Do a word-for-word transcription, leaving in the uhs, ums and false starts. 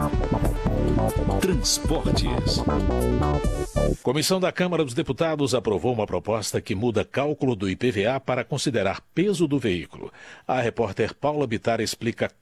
Transportes. Comissão da Câmara dos Deputados aprovou uma proposta que muda cálculo do I P V A para considerar peso do veículo. A repórter Paula Bittar explica